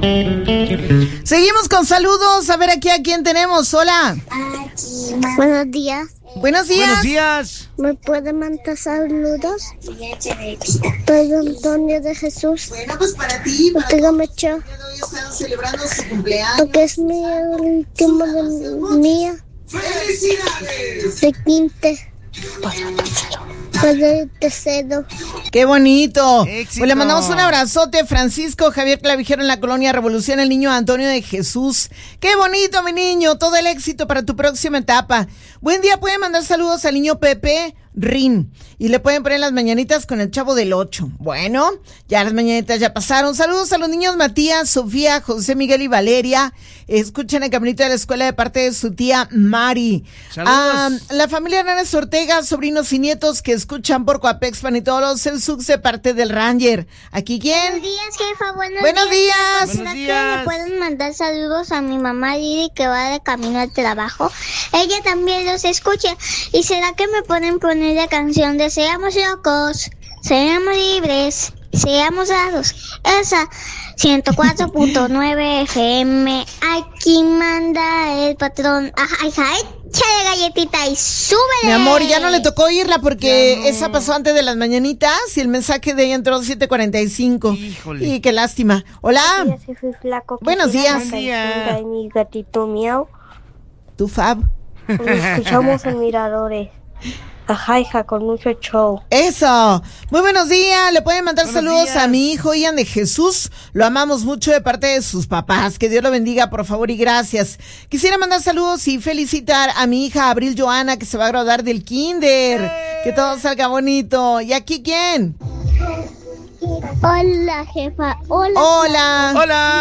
Seguimos con saludos. A ver aquí a quién tenemos. Hola. Buenos días. Buenos días. Buenos días. ¿Me puede mandar saludos? Pedro Antonio de Jesús. Bueno, pues para ti, para Dígame, chao. hoy están celebrando su cumpleaños. Porque es mi último de mía. ¡Felicidades! De quinte. Pedro tercero. Qué bonito. Éxito. Pues le mandamos un abrazote, Francisco Javier Clavijero en la colonia Revolución, el niño Antonio de Jesús. Qué bonito, mi niño. Todo el éxito para tu próxima etapa. Buen día, pueden mandar saludos al niño Pepe Rin. Y le pueden poner las mañanitas con el Chavo del 8. Bueno, ya las mañanitas ya pasaron. Saludos a los niños Matías, Sofía, José Miguel y Valeria. Escuchen el caminito de la escuela de parte de su tía Mari. Saludos. La familia Hernández Ortega, sobrinos y nietos que escuchan por Coapexpan y todos los Celsucs de parte del Ranger. ¿Aquí quién? Buenos días, jefa. Buenos días. Buenos ¿Será que días. le pueden mandar saludos a mi mamá Lili que va de camino al trabajo? Ella también los escucha. ¿Y será que me pueden poner la canción de Seamos locos, seamos libres, seamos dados? Esa 104.9 FM. Aquí manda el patrón. Ajá, échale galletita y súbele. Mi amor, ya no le tocó oírla porque Ya no. esa pasó antes de las mañanitas y el mensaje de ella entró 7:45. Híjole. Y qué lástima. Hola. Soy flaco. Buenos días. Buen día. De mi gatito miau. Tu Fab. Nos escuchamos en Miradores. Ajá, hija, con mucho show. Eso. Muy buenos días. Le pueden mandar Buenos saludos días. a mi hijo Ian de Jesús. Lo amamos mucho de parte de sus papás. Que Dios lo bendiga, por favor, y gracias. Quisiera mandar saludos y felicitar a mi hija Abril Joana, que se va a graduar del kinder. Que todo salga bonito. ¿Y aquí quién? Hola, jefa. Hola. Hola. Hola.